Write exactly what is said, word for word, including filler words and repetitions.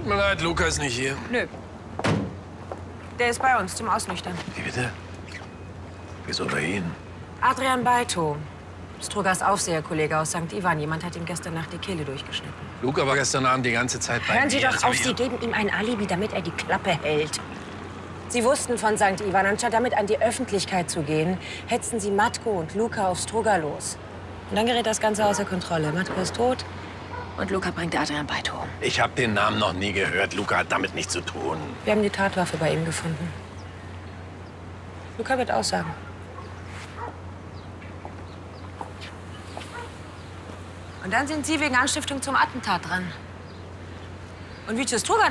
Tut mir leid, Luca ist nicht hier. Nö. Der ist bei uns zum Ausnüchtern. Wie bitte? Wieso bei Ihnen? Adrian Beito. Struggers Aufseherkollege aus Sankt Ivan. Jemand hat ihm gestern Nacht die Kehle durchgeschnitten. Luca war gestern Abend die ganze Zeit bei mir. Hören Sie doch Also auf, Sie geben ihm ein Alibi, damit er die Klappe hält. Sie wussten von Sankt Ivan. Anstatt damit an die Öffentlichkeit zu gehen, hetzten Sie Matko und Luca auf Strugger los. Und dann gerät das Ganze außer Kontrolle. Matko ist tot und Luca bringt Adrian Beito um. Ich habe den Namen noch nie gehört. Luca hat damit nichts zu tun. Wir haben die Tatwaffe bei ihm gefunden. Luca wird aussagen. Und dann sind Sie wegen Anstiftung zum Attentat dran. Und Vicious Struga